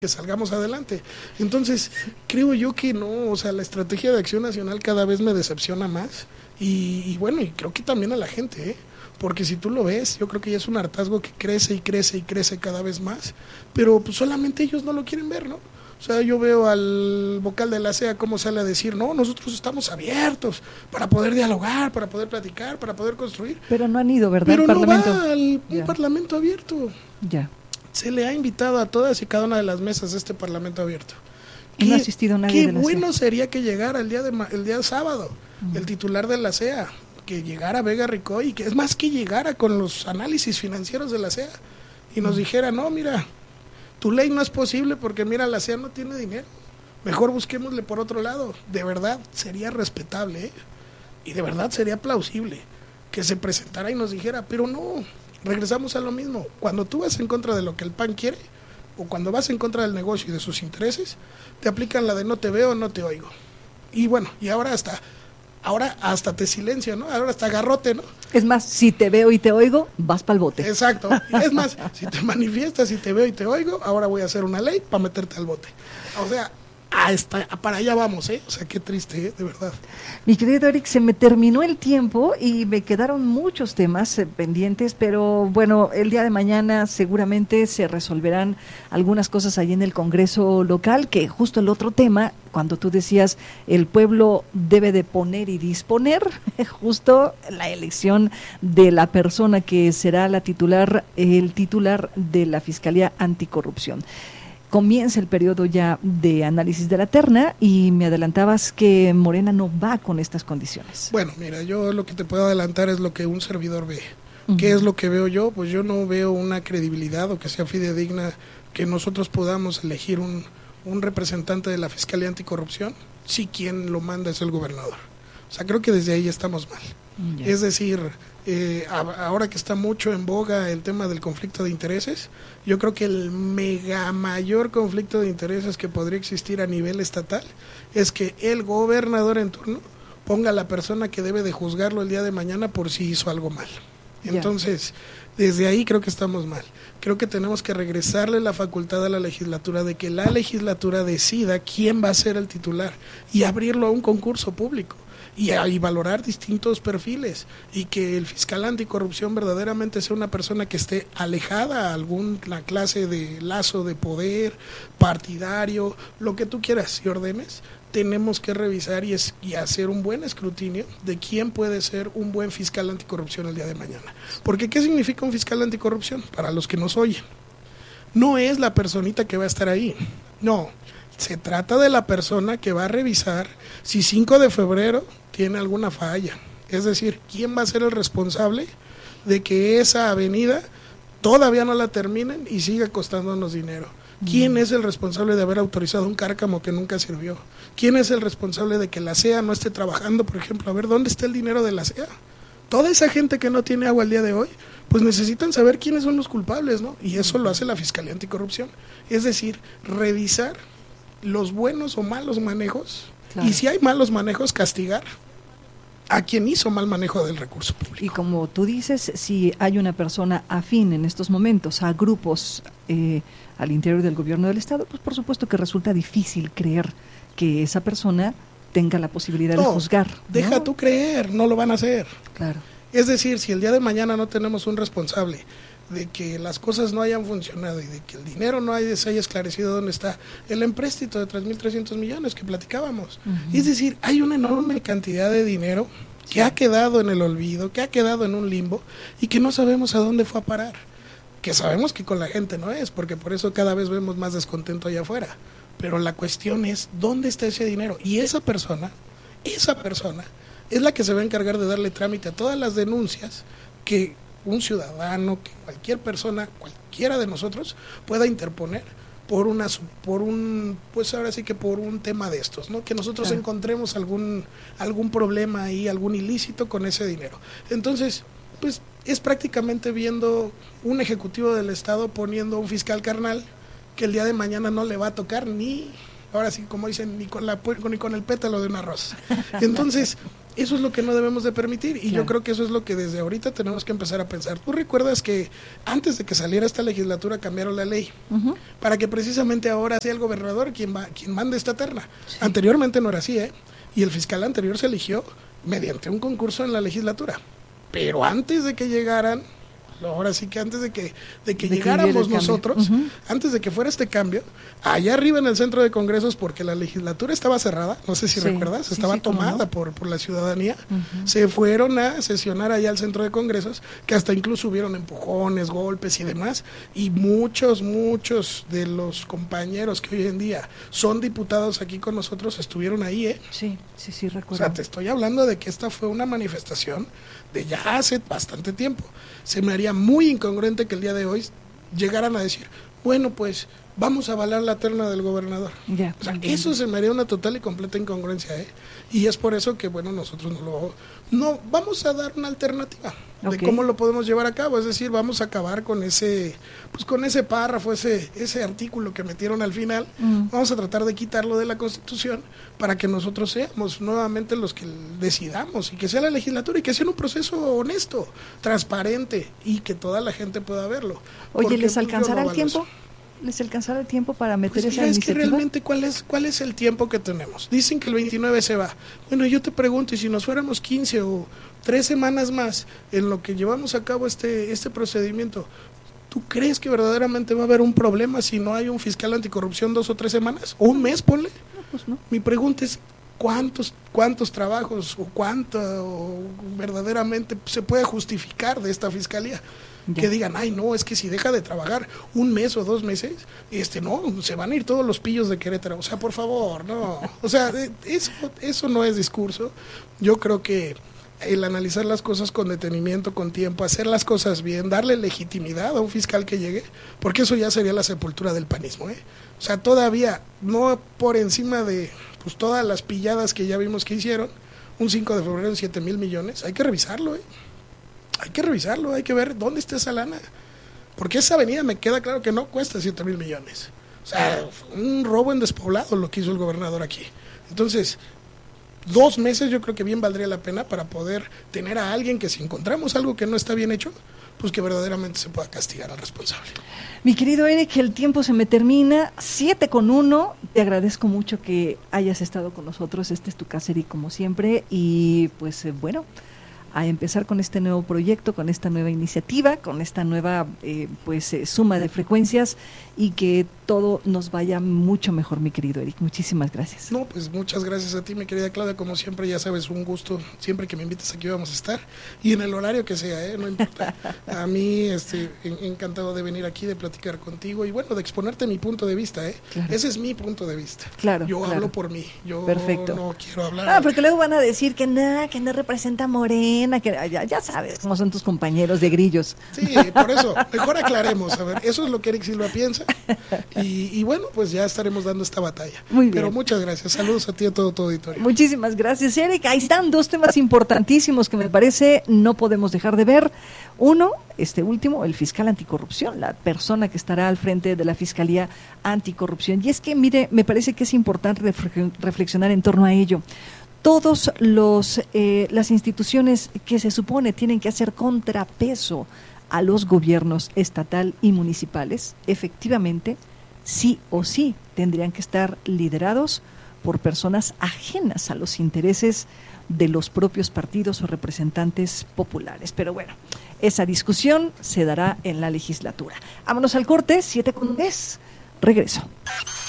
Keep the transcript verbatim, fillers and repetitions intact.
que salgamos adelante. Entonces, creo yo que no, o sea, la estrategia de Acción Nacional cada vez me decepciona más y, y bueno, y creo que también a la gente, ¿eh? Porque si tú lo ves, yo creo que ya es un hartazgo que crece y crece y crece cada vez más, pero pues solamente ellos no lo quieren ver, ¿no? O sea, yo veo al vocal de la C E A cómo sale a decir, no, nosotros estamos abiertos para poder dialogar, para poder platicar, para poder construir. Pero no han ido, ¿verdad? Pero el no parlamento. va al un Ya. parlamento abierto. Ya. Se le ha invitado a todas y cada una de las mesas de este parlamento abierto. Y no ha asistido nadie Qué de la C E A. bueno sería que llegara el día de ma- el día sábado, uh-huh. el titular de la C E A, que llegara Vega Ricoy, y que es más que llegara con los análisis financieros de la C E A y nos uh-huh. dijera, no, mira, tu ley no es posible porque mira, la C E A no tiene dinero. Mejor busquémosle por otro lado. De verdad, sería respetable, ¿eh? Y de verdad sería plausible que se presentara y nos dijera, pero no, regresamos a lo mismo. Cuando tú vas en contra de lo que el P A N quiere, o cuando vas en contra del negocio y de sus intereses, te aplican la de no te veo, no te oigo. Y bueno, y ahora hasta, ahora hasta te silencio, ¿no? Ahora hasta garrote, ¿no? Es más, si te veo y te oigo, vas pa'l bote. Exacto. Es más, si te manifiestas y te veo y te oigo, ahora voy a hacer una ley para meterte al bote. O sea, Ah, está, para allá vamos, ¿eh? O sea, qué triste, ¿eh? De verdad. Mi querido Eric, se me terminó el tiempo y me quedaron muchos temas eh, pendientes, pero bueno, el día de mañana seguramente se resolverán algunas cosas allí en el Congreso local, que justo el otro tema, cuando tú decías el pueblo debe de poner y disponer, justo la elección de la persona que será la titular, el titular de la Fiscalía Anticorrupción. Comienza el periodo ya de análisis de la terna y me adelantabas que Morena no va con estas condiciones. Bueno, mira, yo lo que te puedo adelantar es lo que un servidor ve. Uh-huh. ¿Qué es lo que veo yo? Pues yo no veo una credibilidad o que sea fidedigna que nosotros podamos elegir un, un representante de la Fiscalía Anticorrupción si quien lo manda es el gobernador. O sea, creo que desde ahí estamos mal. Yeah. Es decir, eh, ahora que está mucho en boga el tema del conflicto de intereses, yo creo que el mega mayor conflicto de intereses que podría existir a nivel estatal es que el gobernador en turno ponga a la persona que debe de juzgarlo el día de mañana por si hizo algo mal. Entonces, yeah. desde ahí creo que estamos mal. Creo que tenemos que regresarle la facultad a la legislatura de que la legislatura decida quién va a ser el titular y abrirlo a un concurso público. Y, y valorar distintos perfiles y que el fiscal anticorrupción verdaderamente sea una persona que esté alejada a alguna clase de lazo de poder partidario, lo que tú quieras y ordenes. Tenemos que revisar y, es, y hacer un buen escrutinio de quién puede ser un buen fiscal anticorrupción el día de mañana. Porque ¿qué significa un fiscal anticorrupción? Para los que nos oyen, no es la personita que va a estar ahí, no. Se trata de la persona que va a revisar si cinco de febrero tiene alguna falla. Es decir, ¿quién va a ser el responsable de que esa avenida todavía no la terminen y siga costándonos dinero? ¿Quién es el responsable de haber autorizado un cárcamo que nunca sirvió? ¿Quién es el responsable de que la C E A no esté trabajando, por ejemplo? A ver, ¿dónde está el dinero de la C E A? Toda esa gente que no tiene agua el día de hoy, pues necesitan saber quiénes son los culpables, ¿no? Y eso lo hace la Fiscalía Anticorrupción. Es decir, revisar los buenos o malos manejos, claro. Y si hay malos manejos, castigar a quien hizo mal manejo del recurso público. Y como tú dices, si hay una persona afín en estos momentos a grupos eh, al interior del gobierno del Estado, pues por supuesto que resulta difícil creer que esa persona tenga la posibilidad no, de juzgar, ¿no? Deja tú creer, no lo van a hacer. Claro. Es decir, si el día de mañana no tenemos un responsable de que las cosas no hayan funcionado y de que el dinero no haya, se haya esclarecido dónde está el empréstito de tres mil trescientos millones que platicábamos. Uh-huh. Es decir, hay una enorme cantidad de dinero que ha quedado en el olvido, que ha quedado en un limbo y que no sabemos a dónde fue a parar. Que sabemos que con la gente no es, porque por eso cada vez vemos más descontento allá afuera. Pero la cuestión es, ¿dónde está ese dinero? Y esa persona, esa persona es la que se va a encargar de darle trámite a todas las denuncias que un ciudadano, que cualquier persona, cualquiera de nosotros pueda interponer por una por un pues ahora sí que por un tema de estos, ¿no? Que nosotros claro. encontremos algún algún problema ahí, algún ilícito con ese dinero. Entonces, pues es prácticamente viendo un ejecutivo del Estado poniendo un fiscal carnal que el día de mañana no le va a tocar ni, ahora sí como dicen, ni con la ni con el pétalo de una rosa. Entonces, Eso es lo que no debemos de permitir y claro. yo creo que eso es lo que desde ahorita tenemos que empezar a pensar. Tú recuerdas que antes de que saliera esta legislatura cambiaron la ley uh-huh. para que precisamente ahora sea el gobernador quien, va, quien mande esta terna. Sí. Anteriormente no era así, ¿eh? Y el fiscal anterior se eligió mediante un concurso en la legislatura. Pero antes de que llegaran, ahora sí que antes de que, de que de llegáramos que nosotros, uh-huh. antes de que fuera este cambio, allá arriba en el centro de congresos, porque la legislatura estaba cerrada, no sé si sí, recuerdas, sí, estaba sí, tomada no. por, por la ciudadanía, uh-huh. se fueron a sesionar allá al centro de congresos, que hasta incluso hubieron empujones, golpes y demás, y muchos, muchos de los compañeros que hoy en día son diputados aquí con nosotros estuvieron ahí, ¿eh? Sí, sí, sí, recuerdo. O sea, te estoy hablando de que esta fue una manifestación de ya hace bastante tiempo. Se me haría muy incongruente que el día de hoy llegaran a decir, bueno, pues vamos a avalar la terna del gobernador. Yeah, o sea, eso se me haría una total y completa incongruencia, ¿eh? Y es por eso que, bueno, nosotros no lo... No, vamos a dar una alternativa okay. de cómo lo podemos llevar a cabo, es decir, vamos a acabar con ese, pues con ese párrafo, ese, ese artículo que metieron al final, mm. vamos a tratar de quitarlo de la Constitución para que nosotros seamos nuevamente los que decidamos y que sea la legislatura y que sea un proceso honesto, transparente y que toda la gente pueda verlo. Oye, porque, ¿les alcanzará el tiempo? ¿Les alcanzará el tiempo para meter pues esa mira, iniciativa? Es que realmente, ¿cuál es, ¿cuál es el tiempo que tenemos? Dicen que el veintinueve se va. Bueno, yo te pregunto, y si nos fuéramos quince o tres semanas más en lo que llevamos a cabo este, este procedimiento, ¿tú crees que verdaderamente va a haber un problema si no hay un fiscal anticorrupción dos o tres semanas? ¿O un mes, ponle? No, pues no. Mi pregunta es, ¿cuántos, cuántos trabajos o cuánto o verdaderamente se puede justificar de esta fiscalía? Ya. Que digan, ay no, es que si deja de trabajar un mes o dos meses, este no, se van a ir todos los pillos de Querétaro, o sea, por favor, no, o sea, eso, eso no es discurso. Yo creo que el analizar las cosas con detenimiento, con tiempo, hacer las cosas bien, darle legitimidad a un fiscal que llegue, porque eso ya sería la sepultura del panismo, ¿eh? O sea, todavía, no por encima de pues todas las pilladas que ya vimos que hicieron, un cinco de febrero en siete mil millones, hay que revisarlo, ¿eh? Hay que revisarlo, hay que ver dónde está esa lana. Porque esa avenida me queda claro que no cuesta siete mil millones. O sea, un robo en despoblado lo que hizo el gobernador aquí. Entonces, dos meses yo creo que bien valdría la pena para poder tener a alguien que si encontramos algo que no está bien hecho, pues que verdaderamente se pueda castigar al responsable. Mi querido Eric, el tiempo se me termina, siete con uno, te agradezco mucho que hayas estado con nosotros, este es tu casa, Eric, como siempre, y pues eh, bueno... a empezar con este nuevo proyecto, con esta nueva iniciativa, con esta nueva eh, pues eh, suma de frecuencias y que todo nos vaya mucho mejor, mi querido Eric. Muchísimas gracias. No, pues muchas gracias a ti, mi querida Claudia, como siempre, ya sabes, un gusto, siempre que me invites aquí vamos a estar, y en el horario que sea, ¿eh? No importa. A mí, este, encantado de venir aquí, de platicar contigo, y bueno, de exponerte mi punto de vista, ¿eh? Claro. Ese es mi punto de vista. Claro, Yo claro. hablo por mí, yo Perfecto. no quiero hablar. Ah, porque luego van a decir que nada, que no representa a Morena, que ya, ya sabes cómo son tus compañeros de grillos. Sí, por eso, mejor aclaremos, a ver, eso es lo que Eric Silva piensa, y, y bueno, pues ya estaremos dando esta batalla. Muy bien. Pero muchas gracias, saludos a ti y a todo tu auditorio. Muchísimas gracias, Eric. Ahí están dos temas importantísimos que me parece no podemos dejar de ver. Uno, este último, el fiscal anticorrupción, la persona que estará al frente de la Fiscalía Anticorrupción. Y es que, mire, me parece que es importante reflexionar en torno a ello. Todos los eh, las instituciones que se supone tienen que hacer contrapeso a los gobiernos estatal y municipales, efectivamente, sí o sí tendrían que estar liderados por personas ajenas a los intereses de los propios partidos o representantes populares. Pero bueno, esa discusión se dará en la legislatura. Vámonos al corte, siete con diez. Regreso.